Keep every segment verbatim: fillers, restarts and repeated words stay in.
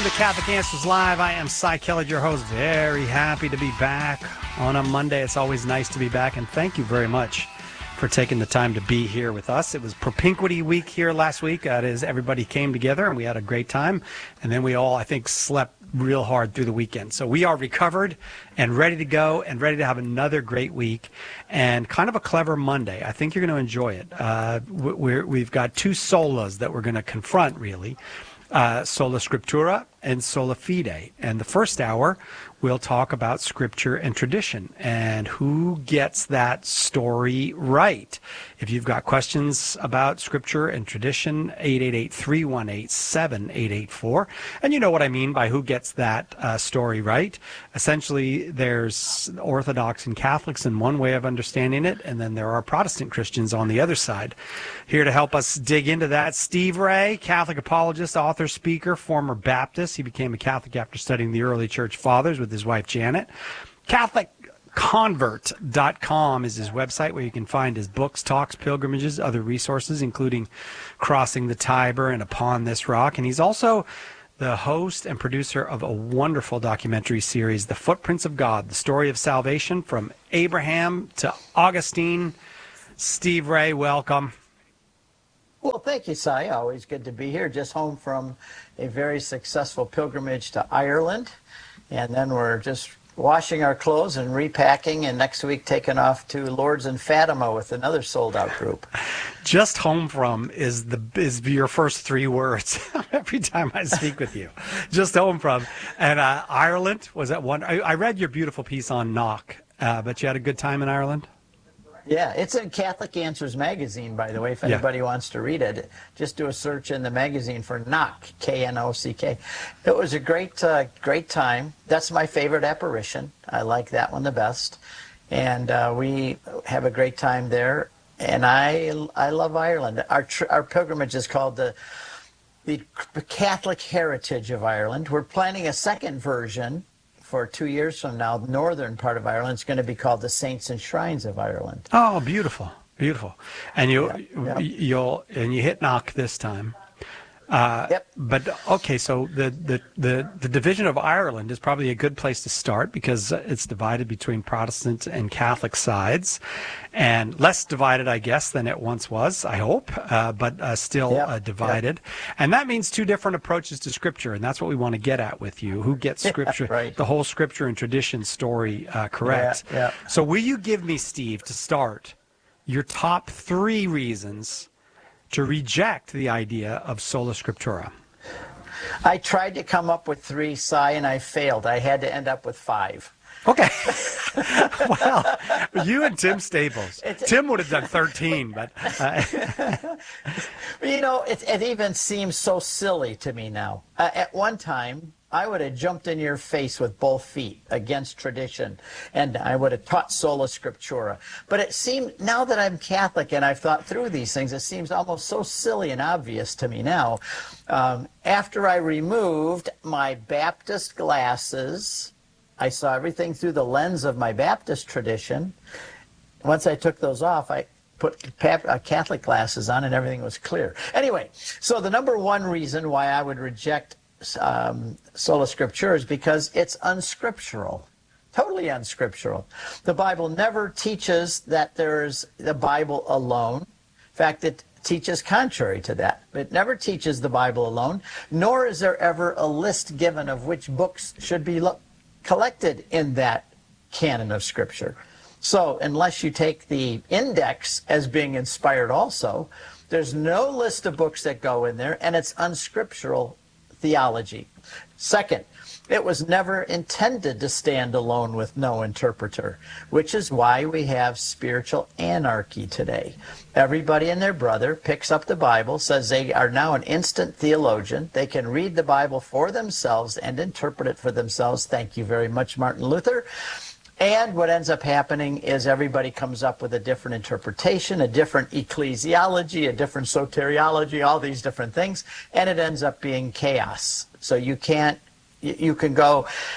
to Catholic Answers Live. I am Cy Kellett, your host. Very happy to be back on a Monday. It's always nice to be back, and thank you very much for taking the time to be here with us. It was Propinquity Week here last week. That is, everybody came together, and we had a great time, and then we all, I think, slept real hard through the weekend. So we are recovered and ready to go and ready to have another great week and kind of a clever Monday. I think you're going to enjoy it. Uh, we're, we've got two solas that we're going to confront, really. Uh, Sola Scriptura and Sola Fide. And the first hour, we'll talk about Scripture and tradition and who gets that story right. If you've got questions about Scripture and tradition, eight eight eight, three one eight, seven eight eight four. And you know what I mean by who gets that uh, story right. Essentially, there's Orthodox and Catholics in one way of understanding it, and then there are Protestant Christians on the other side. Here to help us dig into that, Steve Ray, Catholic apologist, author, speaker, former Baptist. He became a Catholic after studying the early church fathers with his wife Janet. Catholic Convert dot com is his website where you can find his books, talks, pilgrimages, other resources, including Crossing the Tiber and Upon This Rock. And he's also the host and producer of a wonderful documentary series, The Footprints of God, the story of salvation from Abraham to Augustine. Steve Ray, welcome. Well, thank you, Cy. Always good to be here. Just home from a very successful pilgrimage to Ireland. And then we're just washing our clothes and repacking, and next week taking off to Lourdes and Fatima with another sold-out group. Just home from is the is your first three words every time I speak with you. Just home from. And uh, Ireland, was that one? I, I read your beautiful piece on Knock, uh, but you had a good time in Ireland? Yeah, it's in Catholic Answers magazine, by the way, if anybody yeah. wants to read it. Just do a search in the magazine for Knock, K N O C K. It was a great, uh, great time. That's my favorite apparition. I like that one the best. And uh, we have a great time there. And I I love Ireland. Our, tr our pilgrimage is called the, the Catholic Heritage of Ireland. We're planning a second version for two years from now. The northern part of Ireland is going to be called the Saints and Shrines of Ireland. Oh, beautiful, beautiful. And you, yeah, yeah. you'll, and you hit Knock this time. Uh, yep. But okay, so the, the the the division of Ireland is probably a good place to start because it's divided between Protestant and Catholic sides, and less divided, I guess, than it once was. I hope, uh, but uh, still yep. uh, divided, yep. and that means two different approaches to Scripture, and that's what we want to get at with you. Who gets Scripture, yeah, right. the whole Scripture and tradition story uh, correct? Yeah, yeah. So, will you give me, Steve, to start, your top three reasons to reject the idea of Sola Scriptura? I tried to come up with three, Cy, and I failed. I had to end up with five. Okay. Well, you and Tim Staples. It's, Tim would have done thirteen, but... Uh... You know, it, it even seems so silly to me now. Uh, at one time, I would have jumped in your face with both feet against tradition, and I would have taught Sola Scriptura. But it seemed, now that I'm Catholic and I've thought through these things, it seems almost so silly and obvious to me now. Um, after I removed my Baptist glasses, I saw everything through the lens of my Baptist tradition. Once I took those off, I put Catholic glasses on and everything was clear. Anyway, so the number one reason why I would reject Um, Sola Scriptura is because it's unscriptural, totally unscriptural. The Bible never teaches that there's the Bible alone. In fact, it teaches contrary to that. It never teaches the Bible alone, nor is there ever a list given of which books should be collected in that canon of Scripture. So unless you take the index as being inspired also, there's no list of books that go in there, and it's unscriptural theology. Second, it was never intended to stand alone with no interpreter, which is why we have spiritual anarchy today. Everybody and their brother picks up the Bible, says they are now an instant theologian. They can read the Bible for themselves and interpret it for themselves. Thank you very much, Martin Luther. And what ends up happening is everybody comes up with a different interpretation, a different ecclesiology, a different soteriology, all these different things, and it ends up being chaos. So you can't, you can go,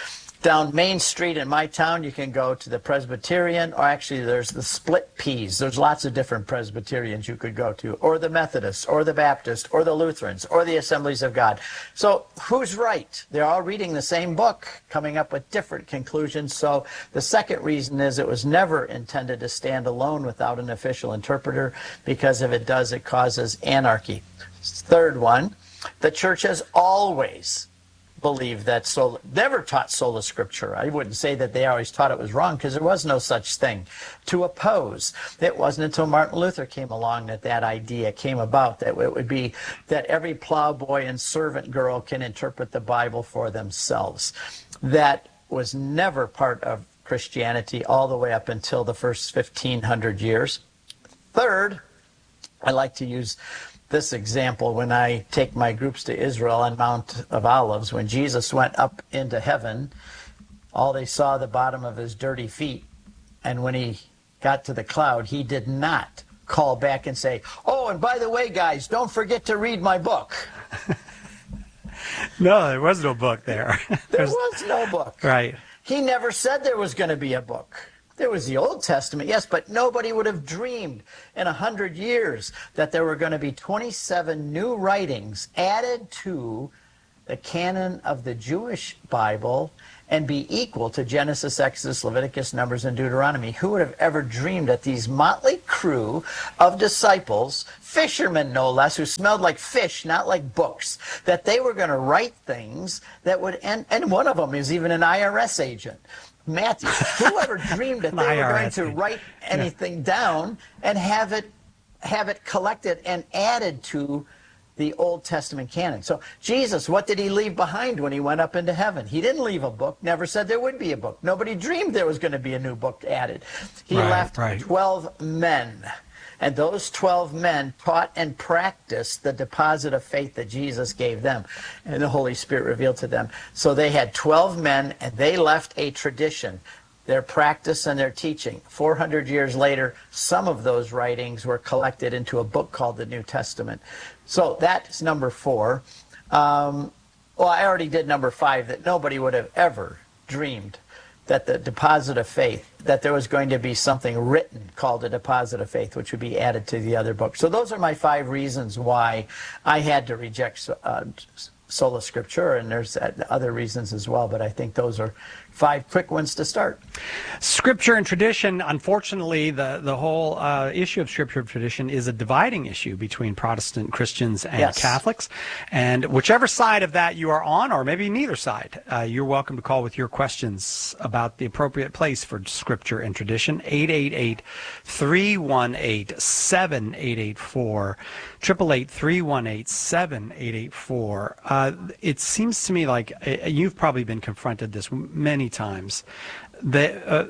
Down Main Street in my town, you can go to the Presbyterian, or actually there's the Split Peas. There's lots of different Presbyterians you could go to, or the Methodists, or the Baptists, or the Lutherans, or the Assemblies of God. So who's right? They're all reading the same book, coming up with different conclusions. So the second reason is it was never intended to stand alone without an official interpreter, because if it does, it causes anarchy. Third one, the church has always believe that sola, never taught sola scriptura. I wouldn't say that they always taught it was wrong, because there was no such thing to oppose. It wasn't until Martin Luther came along that that idea came about, that it would be that every plowboy and servant girl can interpret the Bible for themselves. That was never part of Christianity all the way up until the first fifteen hundred years. Third, I like to use this example when I take my groups to Israel on Mount of Olives. When Jesus went up into heaven, all they saw the bottom of his dirty feet. And when he got to the cloud, he did not call back and say, "Oh, and by the way, guys, don't forget to read my book." No, there was no book there. There was no book. Right. He never said there was going to be a book. There was the Old Testament, yes, but nobody would have dreamed in a hundred years that there were going to be twenty-seven new writings added to the canon of the Jewish Bible and be equal to Genesis, Exodus, Leviticus, Numbers, and Deuteronomy. Who would have ever dreamed that these motley crew of disciples, fishermen no less, who smelled like fish, not like books, that they were going to write things that would end, and one of them is even an I R S agent. Matthew, whoever dreamed that they were going to write anything down and have it have it collected and added to the Old Testament canon. So Jesus, what did he leave behind when he went up into heaven? He didn't leave a book, never said there would be a book. Nobody dreamed there was going to be a new book added. He right, left right. twelve men. And those twelve men taught and practiced the deposit of faith that Jesus gave them and the Holy Spirit revealed to them. So they had twelve men, and they left a tradition, their practice and their teaching. four hundred years later, some of those writings were collected into a book called the New Testament. So that's number four. Um, well, I already did number five, that nobody would have ever dreamed that the deposit of faith, that there was going to be something written called a deposit of faith, which would be added to the other books. So those are my five reasons why I had to reject uh, sola scriptura, and there's other reasons as well, but I think those are five quick ones to start. Scripture and tradition, unfortunately, the, the whole uh, issue of scripture and tradition is a dividing issue between Protestant Christians and Yes. Catholics. And whichever side of that you are on, or maybe neither side, uh, you're welcome to call with your questions about the appropriate place for scripture and tradition. eight eight eight, three one eight, seven eight eight four, eight eight eight, three one eight, seven eight eight four. Uh, it seems to me like uh, you've probably been confronted this many times. The, uh,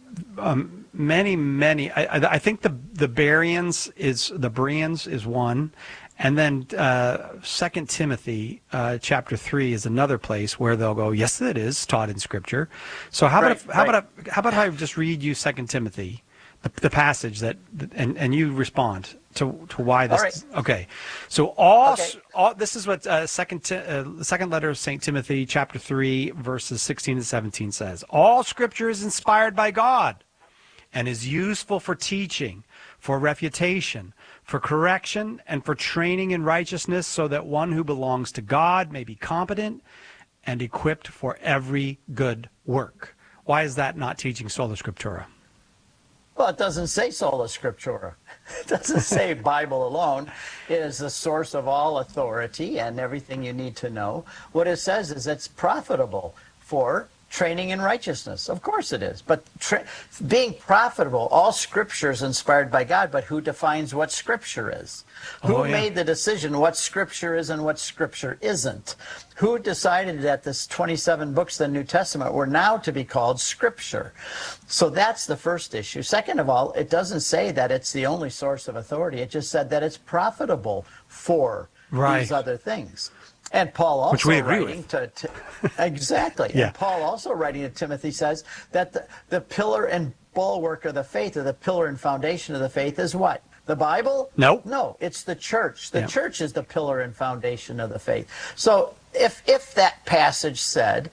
um, many, many. I, I I think the the Bereans is the Bereans is one, and then uh, Second Timothy uh, chapter three is another place where they'll go, yes, it is taught in Scripture. So how Right, about if, how right. about I, how about I just read you Second Timothy, the, the passage that, and and you respond to to why this. All right. Okay, so all, Okay. all this is what uh, second Ti- uh, the second letter of Saint Timothy, chapter three, verses sixteen and seventeen says. All Scripture is inspired by God, and is useful for teaching, for refutation, for correction, and for training in righteousness, so that one who belongs to God may be competent and equipped for every good work. Why is that not teaching sola scriptura? Well, it doesn't say sola scriptura. It doesn't say Bible alone is the source of all authority and everything you need to know. What it says is it's profitable for training in righteousness. Of course it is. But tra- being profitable, all Scripture is inspired by God, but who defines what Scripture is? Who Oh, yeah. made the decision what Scripture is and what Scripture isn't? Who decided that this twenty-seven books of the New Testament were now to be called Scripture? So that's the first issue. Second of all, it doesn't say that it's the only source of authority. It just said that it's profitable for Right. these other things. And Paul also Which we agree writing to, to exactly. Yeah. And Paul also writing to Timothy says that the, the pillar and bulwark of the faith, or the pillar and foundation of the faith, is what? The Bible? Nope. No, it's the church. The Yeah. church is the pillar and foundation of the faith. So if if that passage said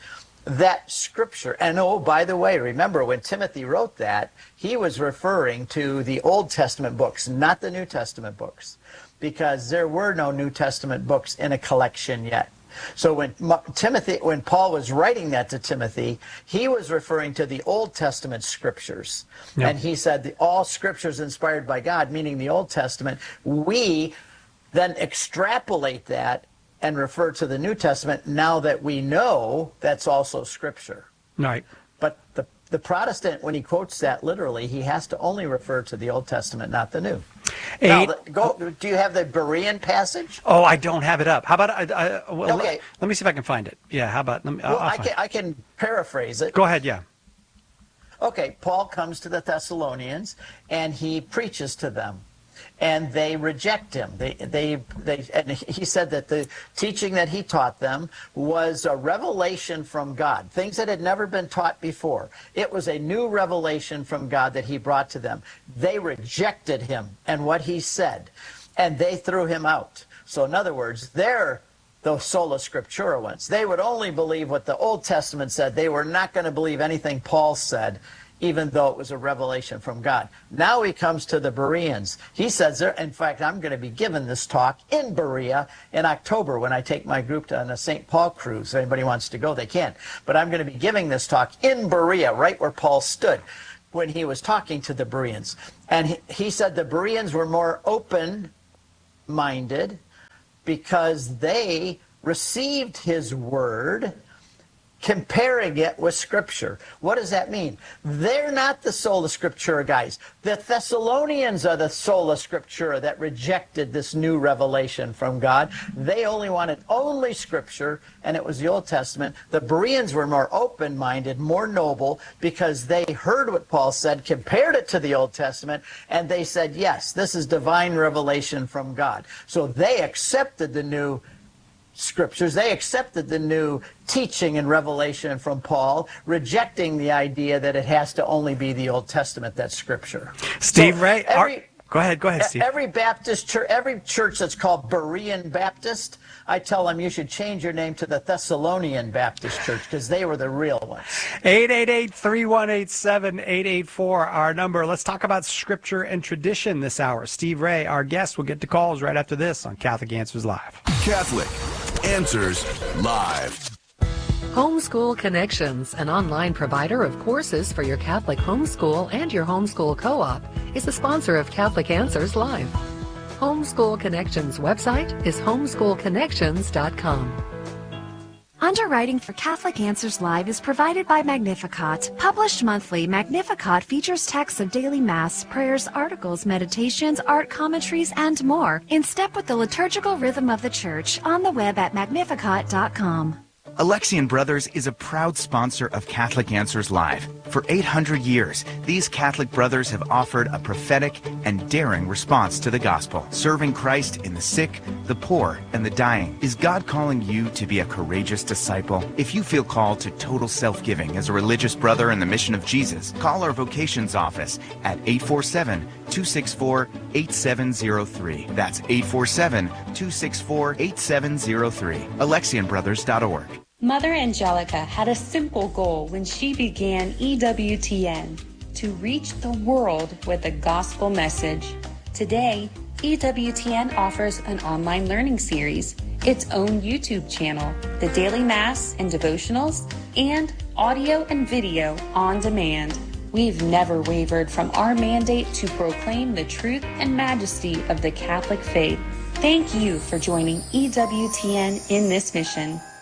that scripture. And oh, by the way, remember when Timothy wrote that, he was referring to the Old Testament books, not the New Testament books, because there were no New Testament books in a collection yet. So when Timothy, when Paul was writing that to Timothy, he was referring to the Old Testament scriptures. Yep. And he said the all scriptures inspired by God, meaning the Old Testament. We then extrapolate that and refer to the New Testament now that we know that's also scripture. Right. But the the Protestant, when he quotes that literally, he has to only refer to the Old Testament, not the New. Eight, now, the, go, do you have the Berean passage? Oh, I don't have it up. How about, I, I, well, okay. let, let me see if I can find it. Yeah, how about, let me, well, I'll I, can, I can paraphrase it. Go ahead, yeah. Okay, Paul comes to the Thessalonians, and he preaches to them. And they reject him. They, they, they, and he said that the teaching that he taught them was a revelation from God, things that had never been taught before. It was a new revelation from God that he brought to them. They rejected him and what he said, and they threw him out. So in other words, they're the sola scriptura ones. They would only believe what the Old Testament said. They were not going to believe anything Paul said, even though it was a revelation from God. Now he comes to the Bereans. He says, there, in fact, I'm going to be giving this talk in Berea in October when I take my group to, on a Saint Paul cruise. If anybody wants to go, they can. But I'm going to be giving this talk in Berea, right where Paul stood when he was talking to the Bereans. And he, he said the Bereans were more open-minded because they received his word, comparing it with Scripture. What does that mean? They're not the sola scriptura guys. The Thessalonians are the sola scriptura that rejected this new revelation from God. They only wanted only Scripture, and it was the Old Testament. The Bereans were more open-minded, more noble, because they heard what Paul said, compared it to the Old Testament, and they said, yes, this is divine revelation from God. So they accepted the new scriptures. They accepted the new teaching and revelation from Paul, rejecting the idea that it has to only be the Old Testament that's scripture. Steve so Ray, every, our, go ahead, go ahead, Steve. Every Baptist church, every church that's called Berean Baptist, I tell them you should change your name to the Thessalonian Baptist Church because they were the real ones. eight eight eight, three one eight, seven eight eight four, our number. Let's talk about scripture and tradition this hour. Steve Ray, our guest, will get to calls right after this on Catholic Answers Live. Catholic Answers Live. Homeschool Connections, an online provider of courses for your Catholic homeschool and your homeschool co-op, is the sponsor of Catholic Answers Live. Homeschool Connections website is homeschool connections dot com. Underwriting for Catholic Answers Live is provided by Magnificat. Published monthly, Magnificat features texts of daily Mass, prayers, articles, meditations, art commentaries, and more, in step with the liturgical rhythm of the Church, on the web at magnificat dot com. Alexian Brothers is a proud sponsor of Catholic Answers Live. For eight hundred years, these Catholic brothers have offered a prophetic and daring response to the gospel, serving Christ in the sick, the poor, and the dying. Is God calling you to be a courageous disciple? If you feel called to total self-giving as a religious brother in the mission of Jesus, call our vocations office at eight four seven, two six four, eight seven zero three. That's eight four seven, two six four, eight seven zero three. Alexian Brothers dot org. Mother Angelica had a simple goal when she began E W T N, to reach the world with a gospel message. Today, E W T N offers an online learning series, its own YouTube channel, the daily Mass and devotionals, and audio and video on demand. We've never wavered from our mandate to proclaim the truth and majesty of the Catholic faith. Thank you for joining E W T N in this mission.